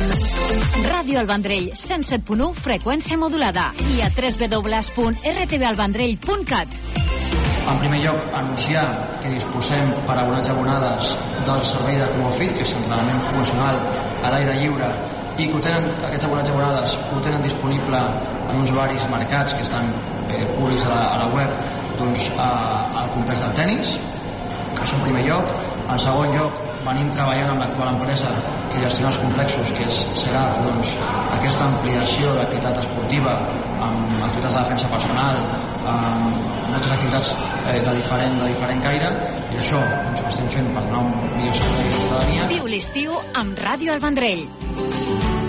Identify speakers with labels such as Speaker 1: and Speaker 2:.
Speaker 1: Ràdio El Vendrell, 107.1, freqüència modulada, i a www.rtvalvendrell.cat.
Speaker 2: En primer lloc, anunciar que disposem per abonats i abonades del servei de CromoFit, que és entrenament funcional a l'aire lliure, i que aquests abonats i abonades ho tenen disponible en uns horaris marcats que estan públics a la web, doncs al complex del tenis. Això en primer lloc. En segon lloc, venim treballant amb l'actual empresa que gestiona els complexos, que serà aquesta ampliació de l'activitat esportiva amb activitats de defensa personal, amb moltes activitats de diferent caire, i això ho estem fent per donar un millor servei a la ciutadania.
Speaker 1: Viu l'estiu amb Ràdio El Vendrell.